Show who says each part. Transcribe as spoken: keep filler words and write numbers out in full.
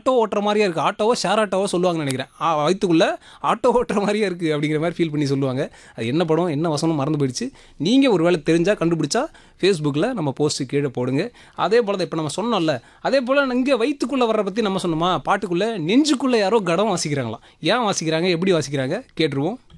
Speaker 1: Auto ஓட்டுற மாதிரியே இருக்குது, ஆட்டோவோ ஷேர் ஆட்டோவோ சொல்லுவாங்கன்னு நினைக்கிறேன். ஆ, வயிற்றுக்குள்ளே ஆட்டோ ஓட்டுற மாதிரியே இருக்குது அப்படிங்கிற மாதிரி ஃபீல் பண்ணி சொல்லுவாங்க. அது என்ன படம் என்ன வசனம் மறந்து போயிடுச்சு. நீங்கள் ஒரு வேளை தெரிஞ்சால் கண்டுபிடிச்சா ஃபேஸ்புக்கில் நம்ம போஸ்ட்டு கீழே போடுங்க. அதே போல் தான் இப்போ நம்ம சொன்னோம்ல, அதே போல் இங்கே வயிற்றுக்குள்ளே வர்ற பற்றி நம்ம சொன்னோமா, பாட்டுக்குள்ளே நெஞ்சுக்குள்ளே யாரோ கடம் வாசிக்கிறாங்களாம். ஏன் வாசிக்கிறாங்க, எப்படி வாசிக்கிறாங்க கேட்டுருவோம்.